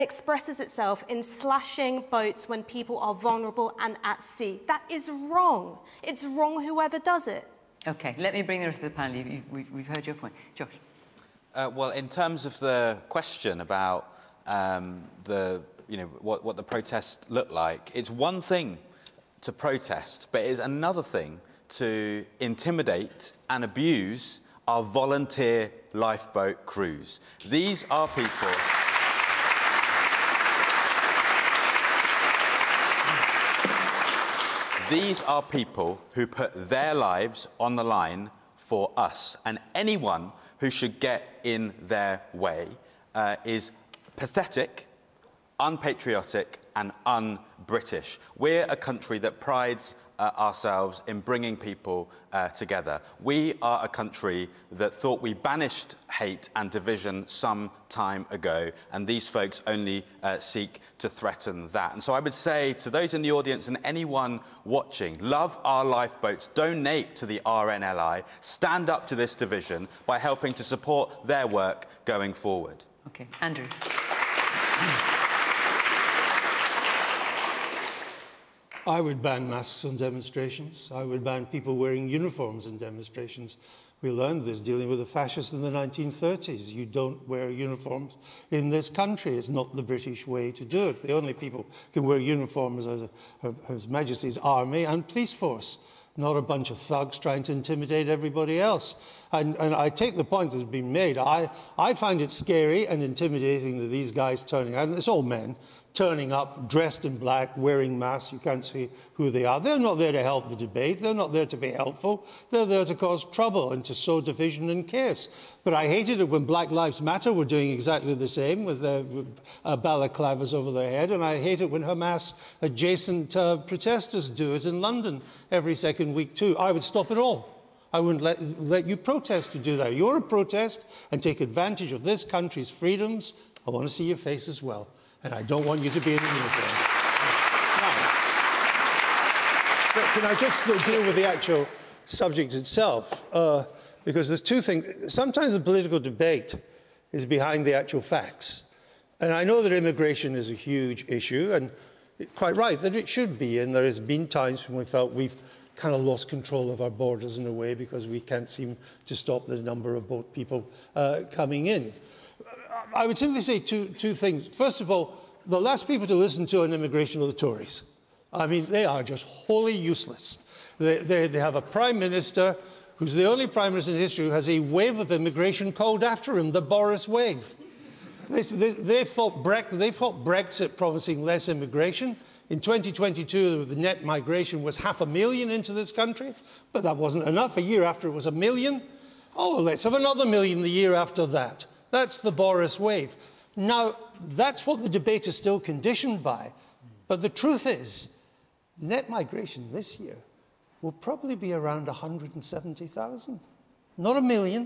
expresses itself in slashing boats when people are vulnerable and at sea. That is wrong. It's wrong whoever does it. OK, let me bring the rest of the panel. We've heard your point. Josh. Well, in terms of the question about what the protests look like, it's one thing to protest, but it is another thing to intimidate and abuse our volunteer lifeboat crews. These are people... These are people who put their lives on the line for us, and anyone who should get in their way is pathetic, unpatriotic and un-British. We're a country that prides ourselves in bringing people together. We are a country that thought we banished hate and division some time ago, and these folks only seek to threaten that. And so I would say to those in the audience and anyone watching, love our lifeboats, donate to the RNLI, stand up to this division by helping to support their work going forward. OK, Andrew. I would ban masks on demonstrations. I would ban people wearing uniforms in demonstrations. We learned this dealing with the fascists in the 1930s. You don't wear uniforms in this country. It's not the British way to do it. The only people who can wear uniforms are His Majesty's Army and Police Force, not a bunch of thugs trying to intimidate everybody else. And I take the point that's been made. I find it scary and intimidating that these guys turning out, and it's all men, turning up dressed in black, wearing masks. You can't see who they are. They're not there to help the debate. They're not there to be helpful. They're there to cause trouble and to sow division and chaos. But I hated it when Black Lives Matter were doing exactly the same with balaclavas over their head, and I hate it when Hamas-adjacent protesters do it in London every second week too. I would stop it all. I wouldn't let you protest to do that. You want to protest and take advantage of this country's freedoms, I want to see your face as well. And I don't want you to be in a uniform. Now, can I just deal with the actual subject itself? Because there's two things. Sometimes the political debate is behind the actual facts. And I know that immigration is a huge issue, and quite right that it should be. And there has been times when we felt we've kind of lost control of our borders in a way because we can't seem to stop the number of boat people coming in. I would simply say two things. First of all, the last people to listen to on immigration are the Tories. I mean, they are just wholly useless. They have a Prime Minister who's the only Prime Minister in history who has a wave of immigration called after him, the Boris wave. They fought Brexit promising less immigration. In 2022, the net migration was 500,000 into this country, but that wasn't enough. A year after, it was 1 million. Oh, well, let's have another 1 million the year after that. That's the Boris wave. Now, that's what the debate is still conditioned by. But the truth is, net migration this year will probably be around 170,000. Not 1 million,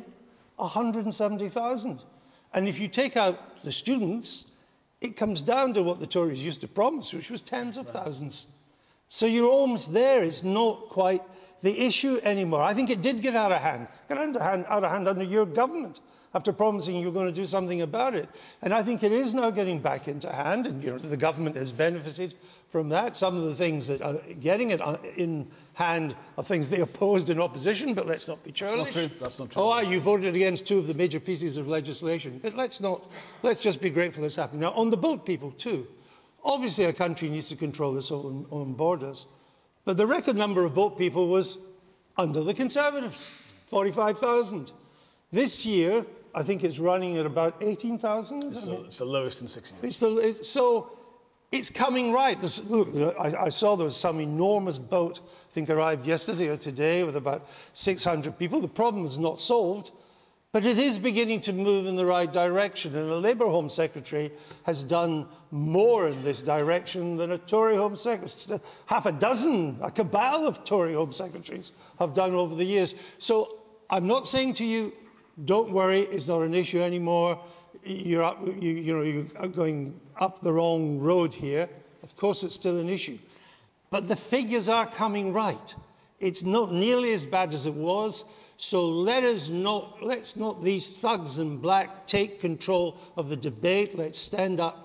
170,000. And if you take out the students, it comes down to what the Tories used to promise, which was tens of thousands. So you're almost there. It's not quite the issue anymore. I think it did get out of hand. Got out of hand under your government, after promising you're going to do something about it. And I think it is now getting back into hand, and the government has benefited from that. Some of the things that are getting it in hand are things they opposed in opposition, but let's not be churlish. That's not true. That's not true. Oh, you voted against 2 of the major pieces of legislation. But let's just be grateful it's happening. Now, on the boat people too, obviously a country needs to control its own borders, but the record number of boat people was under the Conservatives, 45,000. This year, I think it's running at about 18,000. It's the lowest in 6 years. So it's coming right. Look, I saw there was some enormous boat, I think arrived yesterday or today, with about 600 people. The problem is not solved, but it is beginning to move in the right direction. And the Labour Home Secretary has done more in this direction than a Tory Home Secretary. Half a dozen, a cabal of Tory Home Secretaries have done over the years. So I'm not saying to you, don't worry, it's not an issue anymore. You're going up the wrong road here. Of course, it's still an issue. But the figures are coming right. It's not nearly as bad as it was. So let's not these thugs in black take control of the debate. Let's stand up